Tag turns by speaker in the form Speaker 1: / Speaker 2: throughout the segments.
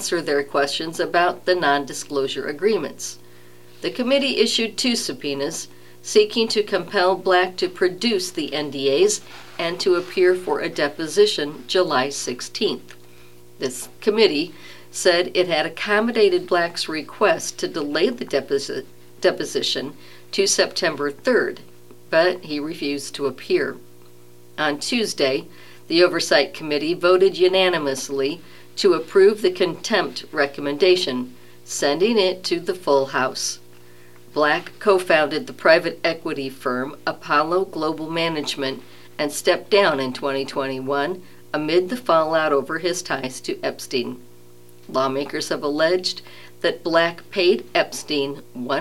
Speaker 1: answer their questions about the non-disclosure agreements. The committee issued 2 subpoenas seeking to compel Black to produce the NDAs and to appear for a deposition July 16th. This committee said it had accommodated Black's request to delay the deposition to September 3rd, but he refused to appear. On Tuesday, the Oversight Committee voted unanimously to approve the contempt recommendation, sending it to the full House. Black co-founded the private equity firm Apollo Global Management and stepped down in 2021 amid the fallout over his ties to Epstein. Lawmakers have alleged that Black paid Epstein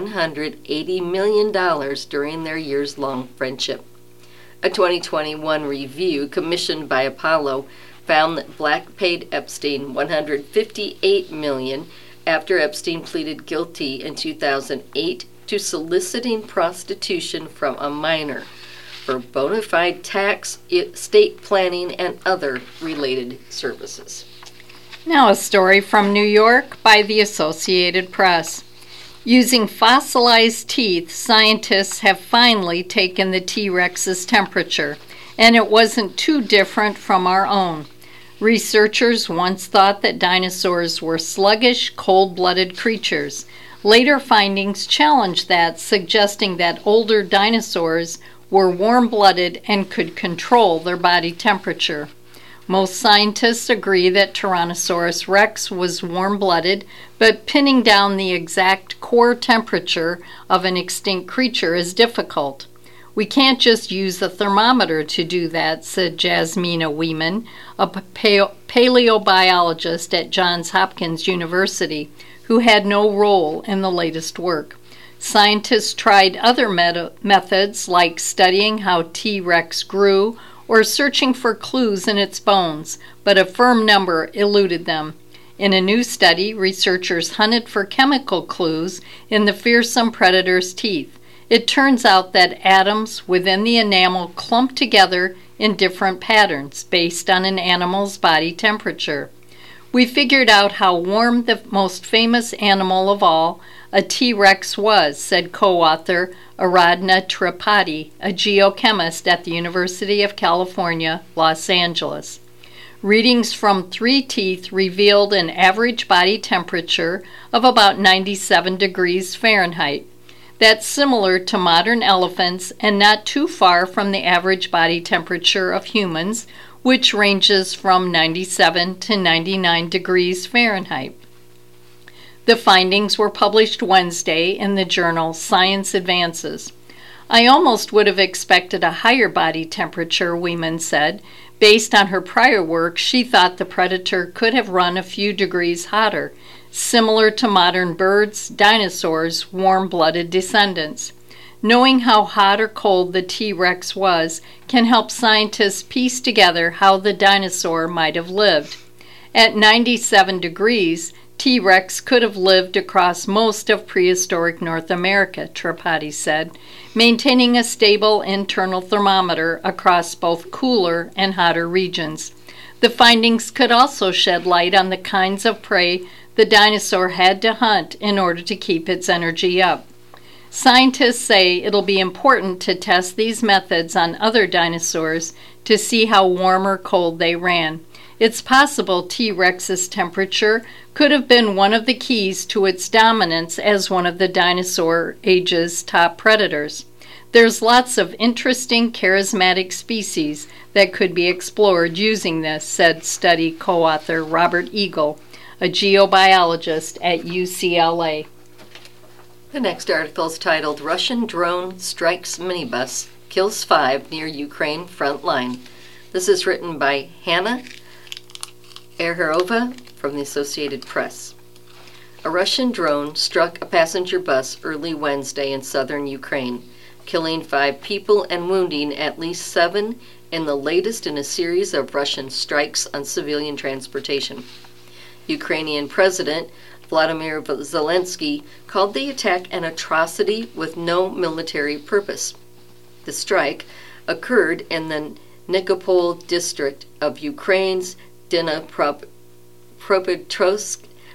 Speaker 1: $180 million during their years-long friendship. A 2021 review commissioned by Apollo found that Black paid Epstein $158 million after Epstein pleaded guilty in 2008 to soliciting prostitution from a minor for bona fide tax, estate planning, and other related services.
Speaker 2: Now a story from New York by the Associated Press. Using fossilized teeth, scientists have finally taken the T-Rex's temperature, and it wasn't too different from our own. Researchers once thought that dinosaurs were sluggish, cold-blooded creatures. Later findings challenged that, suggesting that older dinosaurs were warm-blooded and could control their body temperature. Most scientists agree that Tyrannosaurus rex was warm-blooded, but pinning down the exact core temperature of an extinct creature is difficult. We can't just use a thermometer to do that, said Jasmina Weeman, a paleobiologist at Johns Hopkins University, who had no role in the latest work. Scientists tried other methods like studying how T-Rex grew or searching for clues in its bones, but a firm number eluded them. In a new study, researchers hunted for chemical clues in the fearsome predator's teeth. It turns out that atoms within the enamel clump together in different patterns based on an animal's body temperature. We figured out how warm the most famous animal of all, a T-Rex, was, said co-author Aradhana Tripathi, a geochemist at the University of California, Los Angeles. Readings from 3 teeth revealed an average body temperature of about 97 degrees Fahrenheit. That's similar to modern elephants and not too far from the average body temperature of humans, which ranges from 97 to 99 degrees Fahrenheit. The findings were published Wednesday in the journal Science Advances. I almost would have expected a higher body temperature, Weeman said. Based on her prior work, she thought the predator could have run a few degrees hotter, similar to modern birds, dinosaurs' warm-blooded descendants. Knowing how hot or cold the T-Rex was can help scientists piece together how the dinosaur might have lived. At 97 degrees, T-Rex could have lived across most of prehistoric North America, Tripathi said, maintaining a stable internal thermometer across both cooler and hotter regions. The findings could also shed light on the kinds of prey the dinosaur had to hunt in order to keep its energy up. Scientists say it'll be important to test these methods on other dinosaurs to see how warm or cold they ran. It's possible T-Rex's temperature could have been one of the keys to its dominance as one of the dinosaur age's top predators. There's lots of interesting charismatic species that could be explored using this, said study co-author Robert Eagle, a geobiologist at UCLA.
Speaker 1: The next article is titled, Russian Drone Strikes Minibus, Kills 5 Near Ukraine Front Line. This is written by Hannah Erharova from the Associated Press. A Russian drone struck a passenger bus early Wednesday in southern Ukraine, killing 5 people and wounding at least 7 in the latest in a series of Russian strikes on civilian transportation. Ukrainian President Vladimir Zelensky called the attack an atrocity with no military purpose. The strike occurred in the Nikopol district of Ukraine's Dnipropetrovsk